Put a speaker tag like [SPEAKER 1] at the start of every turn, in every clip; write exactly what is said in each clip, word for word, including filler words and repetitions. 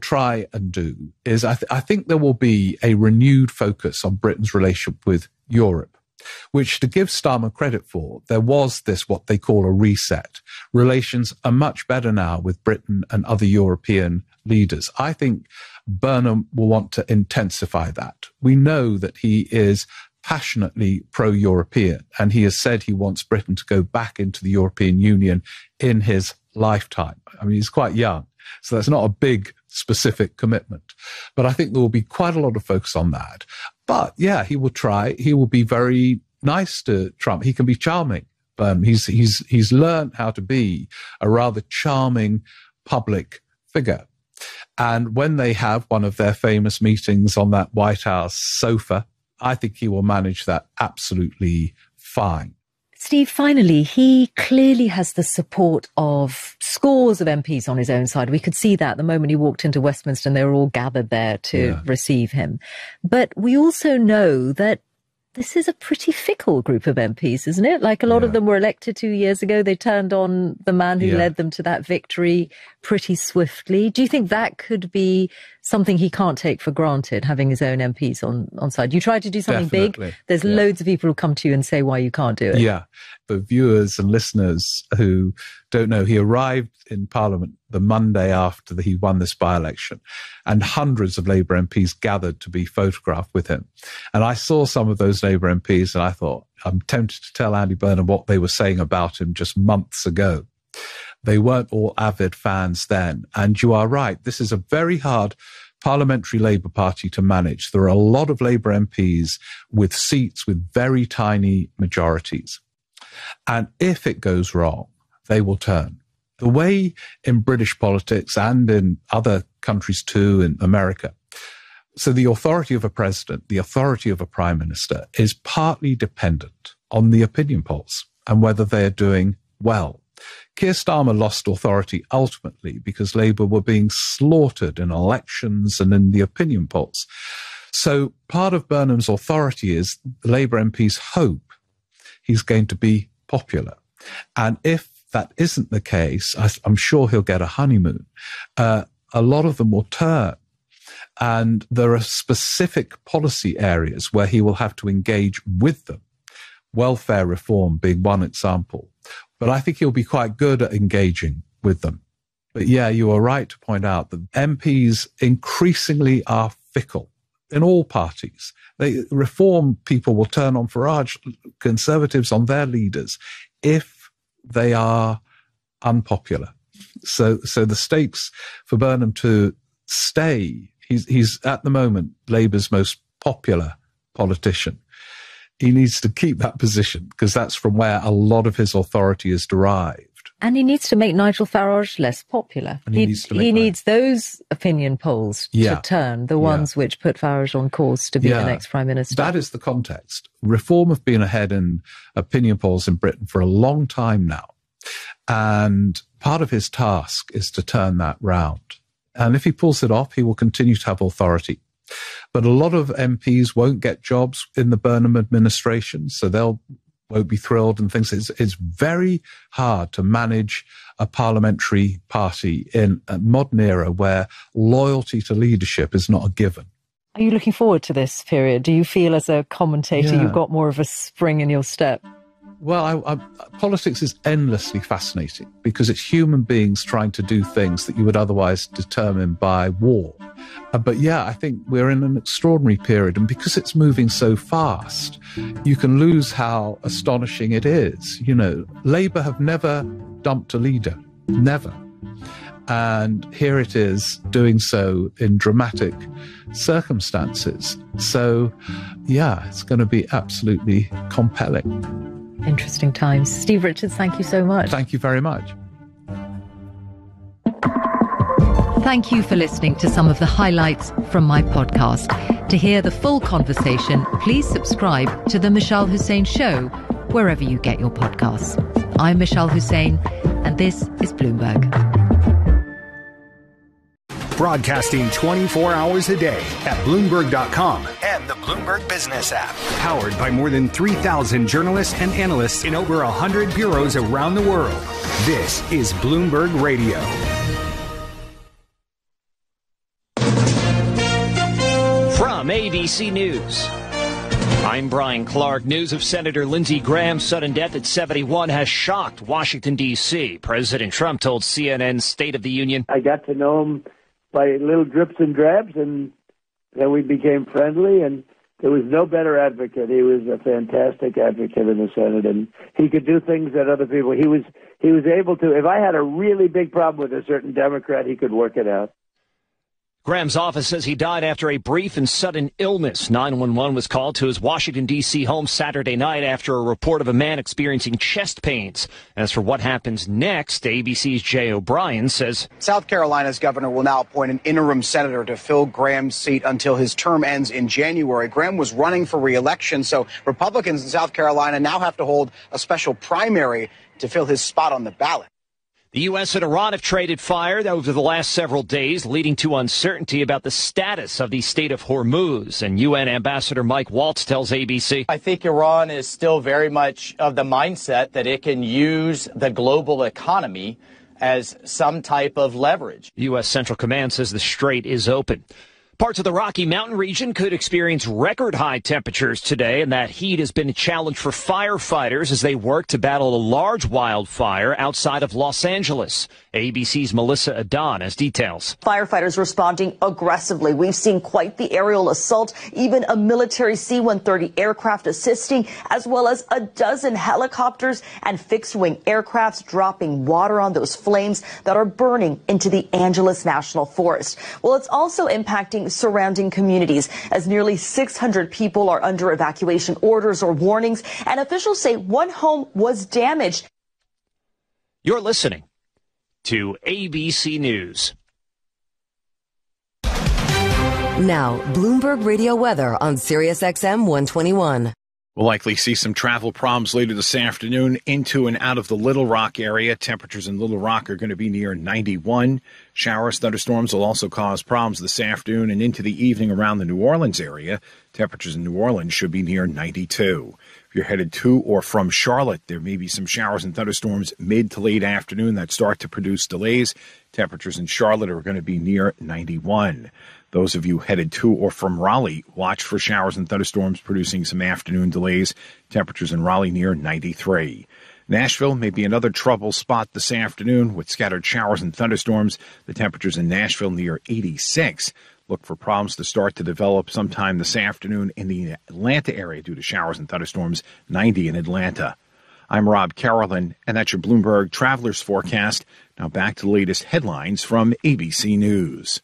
[SPEAKER 1] try and do is I, th- I think there will be a renewed focus on Britain's relationship with Europe, which, to give Starmer credit for, there was this, what they call a reset. Relations are much better now with Britain and other European leaders. I think Burnham will want to intensify that. We know that he is passionately pro-European, and he has said he wants Britain to go back into the European Union in his lifetime. I mean, he's quite young, so that's not a big specific commitment. But I think there will be quite a lot of focus on that. But yeah, he will try. He will be very nice to Trump. He can be charming. Um, he's he's he's learned how to be a rather charming public figure. And when they have one of their famous meetings on that White House sofa, I think he will manage that absolutely fine.
[SPEAKER 2] Steve, finally, he clearly has the support of scores of M Ps on his own side. We could see that the moment he walked into Westminster and they were all gathered there to yeah. receive him. But we also know that this is a pretty fickle group of M Ps, isn't it? Like a lot yeah. of them were elected two years ago. They turned on the man who yeah. led them to that victory pretty swiftly. Do you think that could be something he can't take for granted, having his own M Ps on, on side? You try to do something Definitely. big, there's yeah. loads of people who come to you and say why you can't do it.
[SPEAKER 1] Yeah. For viewers and listeners who don't know, he arrived in Parliament the Monday after the, he won this by-election, and hundreds of Labour M Ps gathered to be photographed with him. And I saw some of those Labour M Ps and I thought, I'm tempted to tell Andy Burnham what they were saying about him just months ago. They weren't all avid fans then. And you are right, this is a very hard parliamentary Labour Party to manage. There are a lot of Labour M Ps with seats with very tiny majorities. And if it goes wrong, they will turn. The way in British politics and in other countries too, in America, so the authority of a president, the authority of a prime minister is partly dependent on the opinion polls and whether they are doing well. Keir Starmer lost authority ultimately because Labour were being slaughtered in elections and in the opinion polls. So part of Burnham's authority is Labour M Ps hope he's going to be popular. And if that isn't the case, I, I'm sure he'll get a honeymoon. Uh, a lot of them will turn. And there are specific policy areas where he will have to engage with them. Welfare reform being one example. But I think he'll be quite good at engaging with them. But yeah, you are right to point out that M Ps increasingly are fickle in all parties. They, reform people will turn on Farage, Conservatives on their leaders if they are unpopular. So, so the stakes for Burnham to stay, he's, he's at the moment Labour's most popular politician. He needs to keep that position because that's from where a lot of his authority is derived.
[SPEAKER 2] And he needs to make Nigel Farage less popular.
[SPEAKER 1] And he, he needs, to make
[SPEAKER 2] he needs those opinion polls
[SPEAKER 1] yeah.
[SPEAKER 2] to turn, the ones yeah. which put Farage on course to be yeah. the next Prime Minister.
[SPEAKER 1] That is the context. Reform have been ahead in opinion polls in Britain for a long time now. And part of his task is to turn that round. And if he pulls it off, he will continue to have authority. But a lot of M Ps won't get jobs in the Burnham administration, so they'll won't be thrilled and things. It's, it's very hard to manage a parliamentary party in a modern era where loyalty to leadership is not a given.
[SPEAKER 2] Are you looking forward to this period? Do you feel as a commentator
[SPEAKER 1] yeah.
[SPEAKER 2] you've got more of a spring in your step?
[SPEAKER 1] Well, I, I, politics is endlessly fascinating because it's human beings trying to do things that you would otherwise determine by war. Uh, but yeah, I think we're in an extraordinary period. And because it's moving so fast, you can lose how astonishing it is. You know, Labour have never dumped a leader, never. And here it is doing so in dramatic circumstances. So, yeah, it's going to be absolutely compelling.
[SPEAKER 2] Interesting times. Steve Richards, thank you so much.
[SPEAKER 1] Thank you very much.
[SPEAKER 2] Thank you for listening to some of the highlights from my podcast. To hear the full conversation, please subscribe to The Mishal Hussain Show, wherever you get your podcasts. I'm Mishal Hussain, and this is Bloomberg.
[SPEAKER 3] Broadcasting twenty-four hours a day at Bloomberg dot com and the Bloomberg Business app. Powered by more than three thousand journalists and analysts in over one hundred bureaus around the world. This is Bloomberg Radio.
[SPEAKER 4] from A B C News. I'm Brian Clark. News of Senator Lindsey Graham's sudden death at seventy-one has shocked Washington, D C President Trump told C N N's State of the Union,
[SPEAKER 5] I got to know him by little drips and drabs, and then we became friendly, and there was no better advocate. He was a fantastic advocate in the Senate, and he could do things that other people, he was, he was able to, if I had a really big problem with a certain Democrat, he could work it out.
[SPEAKER 4] Graham's office says he died after a brief and sudden illness. nine one one was called to his Washington, D C home Saturday night after a report of a man experiencing chest pains. As for what happens next, A B C's Jay O'Brien says
[SPEAKER 6] South Carolina's governor will now appoint an interim senator to fill Graham's seat until his term ends in January. Graham was running for re-election, so Republicans in South Carolina now have to hold a special primary to fill his spot on the ballot.
[SPEAKER 4] The U S and Iran have traded fire over the last several days, leading to uncertainty about the status of the Strait of Hormuz. And U N Ambassador Mike Waltz tells A B C,
[SPEAKER 7] I think Iran is still very much of the mindset that it can use the global economy as some type of leverage.
[SPEAKER 4] U S Central Command says the strait is open. Parts of the Rocky Mountain region could experience record high temperatures today, and that heat has been a challenge for firefighters as they work to battle a large wildfire outside of Los Angeles. A B C's Melissa Adon has details.
[SPEAKER 8] Firefighters responding aggressively. We've seen quite the aerial assault, even a military C one thirty aircraft assisting, as well as a dozen helicopters and fixed-wing aircrafts dropping water on those flames that are burning into the Angeles National Forest. Well, it's also impacting surrounding communities as nearly six hundred people are under evacuation orders or warnings, and officials say one home was damaged.
[SPEAKER 4] You're listening to A B C News.
[SPEAKER 9] Now, Bloomberg Radio weather on Sirius X M one twenty-one.
[SPEAKER 10] We'll likely see some travel problems later this afternoon into and out of the Little Rock area. Temperatures in Little Rock are going to be near ninety-one. Showers, thunderstorms will also cause problems this afternoon and into the evening around the New Orleans area. Temperatures in New Orleans should be near ninety-two. If you're headed to or from Charlotte, there may be some showers and thunderstorms mid to late afternoon that start to produce delays. Temperatures in Charlotte are going to be near ninety-one. Those of you headed to or from Raleigh, watch for showers and thunderstorms producing some afternoon delays. Temperatures in Raleigh near ninety-three. Nashville may be another trouble spot this afternoon with scattered showers and thunderstorms. The temperatures in Nashville near eighty-six. Look for problems to start to develop sometime this afternoon in the Atlanta area due to showers and thunderstorms, ninety in Atlanta. I'm Rob Carolyn, and that's your Bloomberg Travelers Forecast. Now back to the latest headlines from A B C News.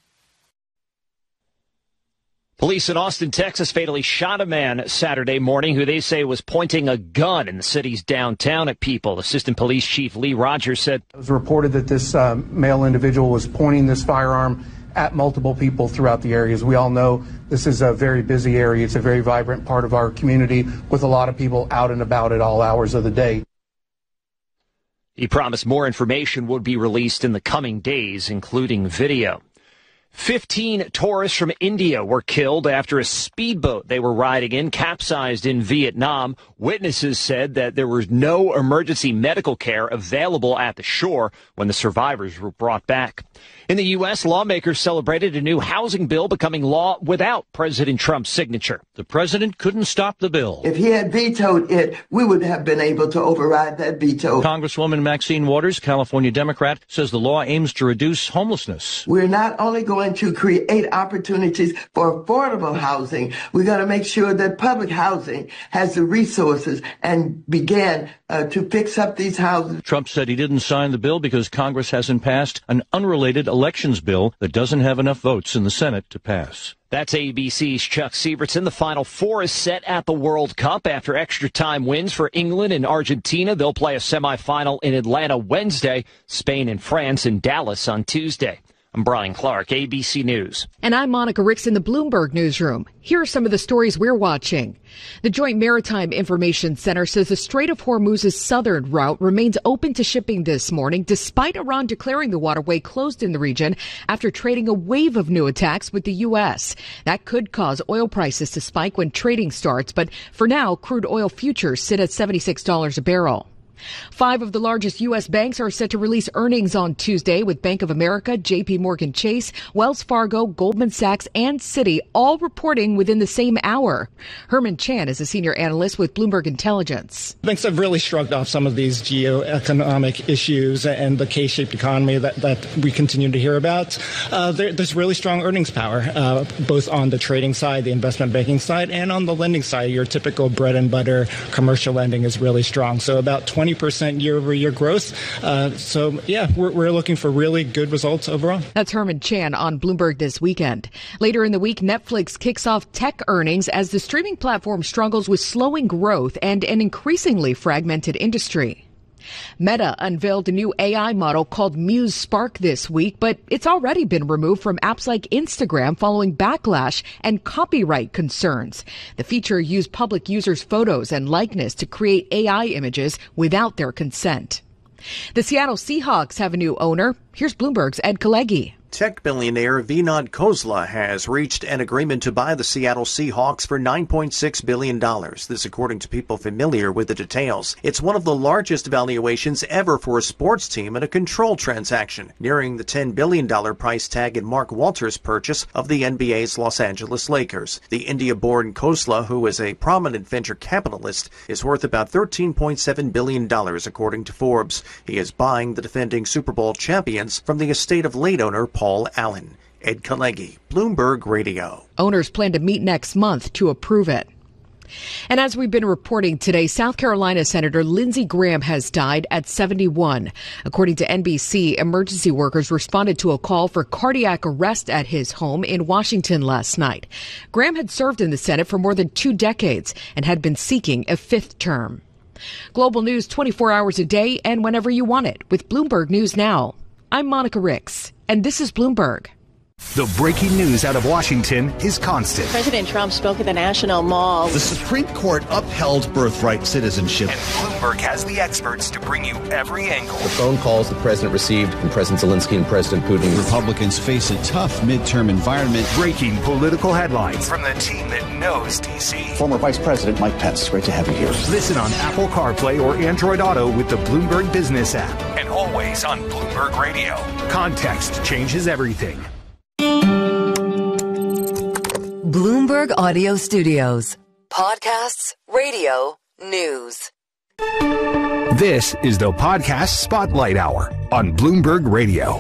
[SPEAKER 4] Police in Austin, Texas, fatally shot a man Saturday morning who they say was pointing a gun in the city's downtown at people. Assistant Police Chief Lee Rogers said
[SPEAKER 11] it was reported that this um, male individual was pointing this firearm at multiple people throughout the area. As we all know, this is a very busy area. It's a very vibrant part of our community with a lot of people out and about at all hours of the day.
[SPEAKER 4] He promised more information would be released in the coming days, including video. Fifteen tourists from India were killed after a speedboat they were riding in capsized in Vietnam. Witnesses said that there was no emergency medical care available at the shore when the survivors were brought back. In the U S, lawmakers celebrated a new housing bill becoming law without President Trump's signature. The president couldn't stop the bill.
[SPEAKER 12] If he had vetoed it, we would have been able to override that veto.
[SPEAKER 13] Congresswoman Maxine Waters, California Democrat, says the law aims to reduce homelessness.
[SPEAKER 12] We're not only going to create opportunities for affordable housing, we're going to make sure that public housing has the resources and begin uh, to fix up these houses.
[SPEAKER 13] Trump said he didn't sign the bill because Congress hasn't passed an unrelated elections bill that doesn't have enough votes in the Senate to pass.
[SPEAKER 4] That's A B C's Chuck Sievertson. The Final Four is set at the World Cup after extra time wins for England and Argentina. They'll play a semifinal in Atlanta Wednesday, Spain and France in Dallas on Tuesday. I'm Brian Clark, A B C News.
[SPEAKER 14] And I'm Monica Ricks in the Bloomberg Newsroom. Here are some of the stories we're watching. The Joint Maritime Information Center says the Strait of Hormuz's southern route remains open to shipping this morning, despite Iran declaring the waterway closed in the region after trading a wave of new attacks with the U S. That could cause oil prices to spike when trading starts, but for now, crude oil futures sit at seventy-six dollars a barrel. Five of the largest U S banks are set to release earnings on Tuesday, with Bank of America, J P Morgan Chase, Wells Fargo, Goldman Sachs, and Citi all reporting within the same hour. Herman Chan is a senior analyst with Bloomberg Intelligence.
[SPEAKER 15] Banks have really shrugged off some of these geoeconomic issues and the K-shaped economy that, that we continue to hear about. Uh, there, there's really strong earnings power, uh, both on the trading side, the investment banking side, and on the lending side. Your typical bread and butter commercial lending is really strong. So about twenty percent year-over-year growth. Uh, so, yeah, we're, we're looking for really good results overall.
[SPEAKER 14] That's Herman Chan on Bloomberg This Weekend. Later in the week, Netflix kicks off tech earnings as the streaming platform struggles with slowing growth and an increasingly fragmented industry. Meta unveiled a new A I model called Muse Spark this week, but it's already been removed from apps like Instagram following backlash and copyright concerns. The feature used public users' photos and likeness to create A I images without their consent. The Seattle Seahawks have a new owner. Here's Bloomberg's Ed Kalegi.
[SPEAKER 16] Tech billionaire Vinod Khosla has reached an agreement to buy the Seattle Seahawks for nine point six billion dollars. This according to people familiar with the details. It's one of the largest valuations ever for a sports team in a control transaction, nearing the ten billion dollars price tag in Mark Walters' purchase of the N B A's Los Angeles Lakers. The India-born Khosla, who is a prominent venture capitalist, is worth about thirteen point seven billion dollars according to Forbes. He is buying the defending Super Bowl champions from the estate of late owner Paul Allen. Ed Kalegi, Bloomberg Radio.
[SPEAKER 14] Owners plan to meet next month to approve it. And as we've been reporting today, South Carolina Senator Lindsey Graham has died at seventy-one. According to N B C, emergency workers responded to a call for cardiac arrest at his home in Washington last night. Graham had served in the Senate for more than two decades and had been seeking a fifth term. Global news twenty-four hours a day and whenever you want it with Bloomberg News Now. I'm Monica Ricks, and this is Bloomberg.
[SPEAKER 3] The breaking news out of Washington is constant.
[SPEAKER 17] President Trump spoke at the National Mall.
[SPEAKER 18] The Supreme Court upheld birthright citizenship.
[SPEAKER 3] And Bloomberg has the experts to bring you every angle.
[SPEAKER 19] The phone calls the president received from President Zelensky and President Putin.
[SPEAKER 20] Republicans face a tough midterm environment.
[SPEAKER 3] Breaking political headlines from the team that knows D C.
[SPEAKER 19] Former Vice President Mike Pence, it's great to have you here.
[SPEAKER 3] Listen on Apple CarPlay or Android Auto with the Bloomberg Business app. And always on Bloomberg Radio. Context changes everything.
[SPEAKER 9] Bloomberg Audio Studios. Podcasts, radio, news.
[SPEAKER 3] This is the Podcast Spotlight Hour on Bloomberg Radio.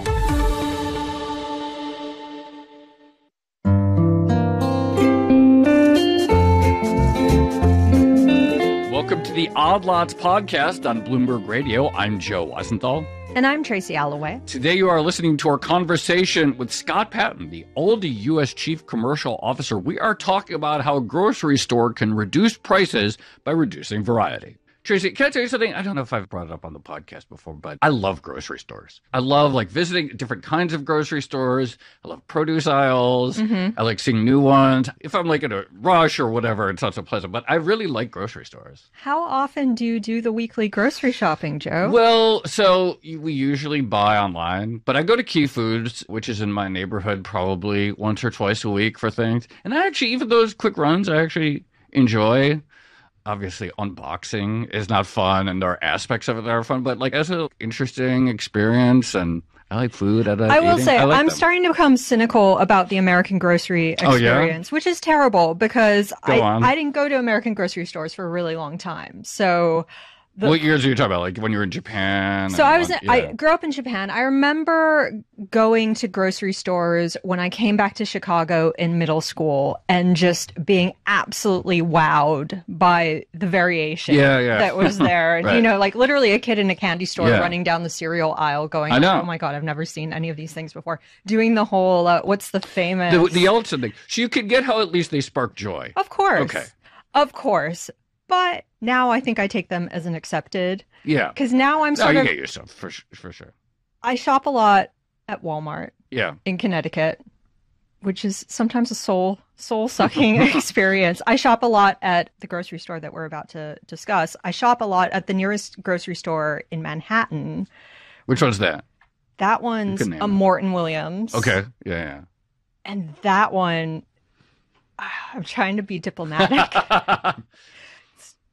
[SPEAKER 21] Welcome to the Odd Lots podcast on Bloomberg Radio. I'm Joe Weisenthal.
[SPEAKER 22] And I'm Tracy Alloway.
[SPEAKER 21] Today you are listening to our conversation with Scott Patton, the Aldi U S Chief Commercial Officer. We are talking about how a grocery store can reduce prices by reducing variety. Tracy, can I tell you something? I don't know if I've brought it up on the podcast before, but I love grocery stores. I love like visiting different kinds of grocery stores. I love produce aisles. Mm-hmm. I like seeing new ones. If I'm like in a rush or whatever, it's not so pleasant, but I really like grocery stores.
[SPEAKER 22] How often do you do the weekly grocery shopping, Joe?
[SPEAKER 21] Well, so we usually buy online, but I go to Key Foods, which is in my neighborhood probably once or twice a week for things. And I actually, even those quick runs, I actually enjoy. Obviously, unboxing is not fun, and there are aspects of it that are fun, but like as an interesting experience, and I like food. I, like
[SPEAKER 22] I will
[SPEAKER 21] eating.
[SPEAKER 22] say,
[SPEAKER 21] I like
[SPEAKER 22] I'm
[SPEAKER 21] them.
[SPEAKER 22] starting to become cynical about the American grocery experience,
[SPEAKER 21] oh, yeah?
[SPEAKER 22] which is terrible because
[SPEAKER 21] Go
[SPEAKER 22] I,
[SPEAKER 21] on.
[SPEAKER 22] I didn't go to American grocery stores for a really long time. So
[SPEAKER 21] The, what years are you talking about? Like when you were in Japan?
[SPEAKER 22] So I was,
[SPEAKER 21] yeah.
[SPEAKER 22] I grew up in Japan. I remember going to grocery stores when I came back to Chicago in middle school and just being absolutely wowed by the variation
[SPEAKER 21] yeah, yeah.
[SPEAKER 22] that was there.
[SPEAKER 21] Right.
[SPEAKER 22] You know, like literally a kid in a candy store
[SPEAKER 21] yeah.
[SPEAKER 22] running down the cereal aisle going,
[SPEAKER 21] I know.
[SPEAKER 22] oh my God, I've never seen any of these things before. Doing the whole, uh, what's the famous?
[SPEAKER 21] The, the Yeltsin thing. So you could get how at least they spark joy.
[SPEAKER 22] Of course.
[SPEAKER 21] Okay.
[SPEAKER 22] Of course. But now I think I take them as an accepted.
[SPEAKER 21] Yeah.
[SPEAKER 22] Because now I'm sort
[SPEAKER 21] no,
[SPEAKER 22] of.
[SPEAKER 21] you get yourself for for sure.
[SPEAKER 22] I shop a lot at Walmart.
[SPEAKER 21] Yeah.
[SPEAKER 22] In Connecticut, which is sometimes a soul soul sucking experience. I shop a lot at the grocery store that we're about to discuss. I shop a lot at the nearest grocery store in Manhattan.
[SPEAKER 21] Which one's that?
[SPEAKER 22] That one's a Morton Williams.
[SPEAKER 21] Okay. Yeah. Yeah.
[SPEAKER 22] And that one, I'm trying to be diplomatic.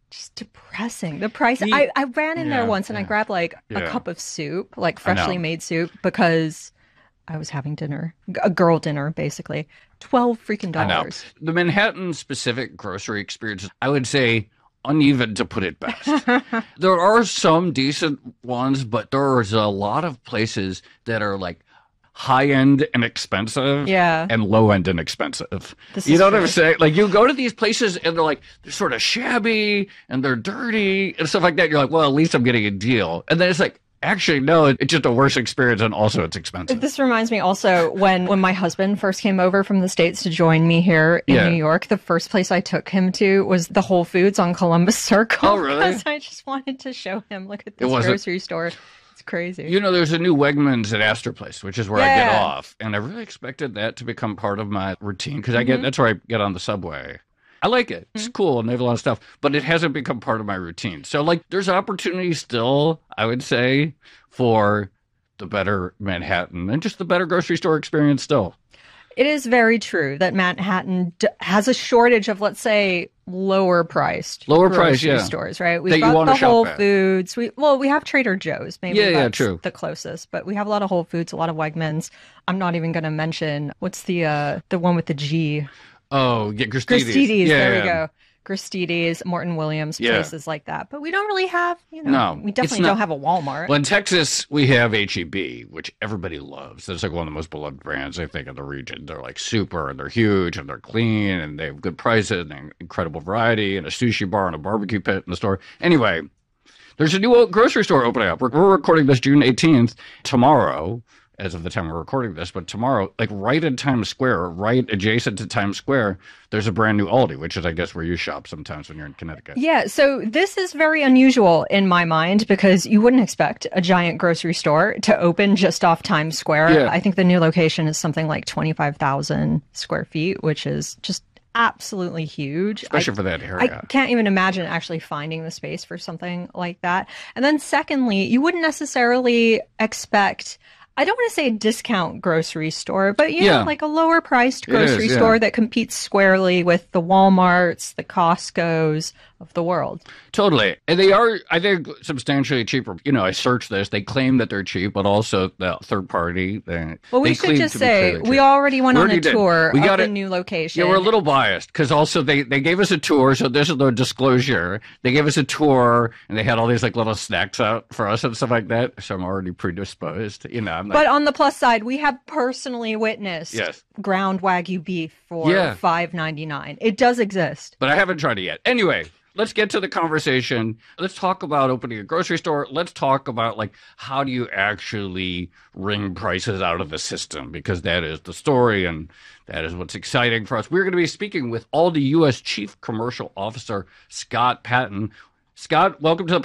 [SPEAKER 22] just depressing. The price.
[SPEAKER 21] Me-
[SPEAKER 22] I, I ran in
[SPEAKER 21] Yeah,
[SPEAKER 22] there once and I
[SPEAKER 21] yeah.
[SPEAKER 22] grabbed like
[SPEAKER 21] Yeah.
[SPEAKER 22] a cup of soup, like
[SPEAKER 21] I know.
[SPEAKER 22] freshly made soup, because I was having dinner, a girl dinner, basically. Twelve freaking
[SPEAKER 21] I know.
[SPEAKER 22] dollars.
[SPEAKER 21] The Manhattan specific grocery experience, I would say uneven to put it best. There are some decent ones, but there's a lot of places that are like high end and expensive,
[SPEAKER 22] Yeah.
[SPEAKER 21] and low end and expensive.
[SPEAKER 22] This
[SPEAKER 21] you
[SPEAKER 22] is
[SPEAKER 21] know what I'm
[SPEAKER 22] true.
[SPEAKER 21] saying? Like you go to these places and they're like they're sort of shabby and they're dirty and stuff like that. You're like, well, at least I'm getting a deal. And then it's like, actually, no, it's just a worse experience, and also it's expensive.
[SPEAKER 22] This reminds me also when when my husband first came over from the States to join me here in
[SPEAKER 21] Yeah.
[SPEAKER 22] New York, the first place I took him to was the Whole Foods on Columbus Circle.
[SPEAKER 21] Oh, really?
[SPEAKER 22] Because I just wanted to show him, look at
[SPEAKER 21] It
[SPEAKER 22] this
[SPEAKER 21] wasn't-
[SPEAKER 22] grocery store. It's crazy.
[SPEAKER 21] You know, there's a new Wegmans at Astor Place, which is where I get
[SPEAKER 22] Yeah.
[SPEAKER 21] off. And I really expected that to become part of my routine because I get
[SPEAKER 22] Mhm.
[SPEAKER 21] that's where I get on the subway. I like it. It's cool and they have a lot of stuff, but it hasn't become part of my routine. So, like, there's opportunity still, I would say, for the better Manhattan and just the better grocery store experience still.
[SPEAKER 22] It is very true that Manhattan d- has a shortage of, let's say, lower priced
[SPEAKER 21] Lower
[SPEAKER 22] grocery
[SPEAKER 21] price, yeah.
[SPEAKER 22] stores, right? We've
[SPEAKER 21] That you
[SPEAKER 22] got
[SPEAKER 21] wanna
[SPEAKER 22] the
[SPEAKER 21] shop
[SPEAKER 22] Whole
[SPEAKER 21] at.
[SPEAKER 22] Foods. We well, we have Trader Joe's. Maybe
[SPEAKER 21] Yeah, yeah,
[SPEAKER 22] that's
[SPEAKER 21] true.
[SPEAKER 22] the closest, but we have a lot of Whole Foods, a lot of Wegmans. I'm not even going to mention what's the uh, the one with the G.
[SPEAKER 21] Oh, yeah, Gristedes.
[SPEAKER 22] Gristedes.
[SPEAKER 21] Yeah,
[SPEAKER 22] there
[SPEAKER 21] yeah.
[SPEAKER 22] we go. Gristedes, Morton Williams,
[SPEAKER 21] Yeah.
[SPEAKER 22] places like that. But we don't really have, you know,
[SPEAKER 21] No,
[SPEAKER 22] we
[SPEAKER 21] it's
[SPEAKER 22] definitely
[SPEAKER 21] not-
[SPEAKER 22] don't have a Walmart.
[SPEAKER 21] Well, in Texas, we have H E B, which everybody loves. That's like one of the most beloved brands, I think, in the region. They're like super, and they're huge, and they're clean, and they have good prices, and incredible variety, and a sushi bar and a barbecue pit in the store. Anyway, there's a new grocery store opening up. We're, we're recording this June eighteenth. Tomorrow, as of the time we're recording this, but tomorrow, like right in Times Square, right adjacent to Times Square, there's a brand new Aldi, which is, I guess, where you shop sometimes when you're in Connecticut.
[SPEAKER 22] Yeah, so this is very unusual in my mind because you wouldn't expect a giant grocery store to open just off Times Square.
[SPEAKER 21] Yeah.
[SPEAKER 22] I think the new location is something like twenty-five thousand square feet, which is just absolutely huge.
[SPEAKER 21] Especially
[SPEAKER 22] I-
[SPEAKER 21] for that area.
[SPEAKER 22] I can't even imagine actually finding the space for something like that. And then secondly, you wouldn't necessarily expect, I don't want to say a discount grocery store, but you
[SPEAKER 21] Yeah.
[SPEAKER 22] know, like a lower priced
[SPEAKER 21] It is,
[SPEAKER 22] grocery
[SPEAKER 21] yeah.
[SPEAKER 22] store that competes squarely with the Walmarts, the Costcos of the world.
[SPEAKER 21] Totally. And they are, I think, substantially cheaper. You know, I searched this. They claim that they're cheap, but also the third party. They,
[SPEAKER 22] Well, we
[SPEAKER 21] they
[SPEAKER 22] should
[SPEAKER 21] claim
[SPEAKER 22] just
[SPEAKER 21] to be
[SPEAKER 22] say
[SPEAKER 21] fairly
[SPEAKER 22] we
[SPEAKER 21] cheap.
[SPEAKER 22] already went
[SPEAKER 21] We
[SPEAKER 22] on
[SPEAKER 21] already
[SPEAKER 22] a
[SPEAKER 21] did.
[SPEAKER 22] tour
[SPEAKER 21] We
[SPEAKER 22] of
[SPEAKER 21] got
[SPEAKER 22] the
[SPEAKER 21] it.
[SPEAKER 22] new location.
[SPEAKER 21] Yeah, we're a little biased because also they, they gave us a tour. So this is the disclosure. They gave us a tour and they had all these like little snacks out for us and stuff like that. So I'm already predisposed. You know, I'm like,
[SPEAKER 22] But on the plus side, we have personally witnessed
[SPEAKER 21] Yes.
[SPEAKER 22] ground Wagyu beef for
[SPEAKER 21] Yeah.
[SPEAKER 22] five ninety-nine. It does exist.
[SPEAKER 21] but I haven't tried it yet. Anyway, let's get to the conversation. Let's talk about opening a grocery store. Let's talk about like how do you actually wring prices out of the system, because that is the story and that is what's exciting for us. We're going to be speaking with Aldi U S Chief Commercial Officer Scott Patton. Scott, welcome to the